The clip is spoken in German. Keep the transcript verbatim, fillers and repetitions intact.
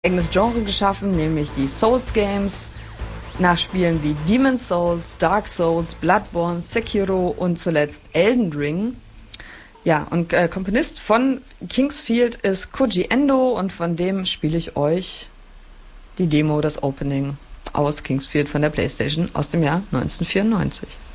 eigenes Genre geschaffen, nämlich die Souls Games, nach Spielen wie Demon's Souls, Dark Souls, Bloodborne, Sekiro und zuletzt Elden Ring. Ja, und äh, Komponist von King's Field ist Koji Endo und von dem spiele ich euch die Demo, das Opening aus King's Field von der PlayStation aus dem Jahr neunzehnhundertvierundneunzig.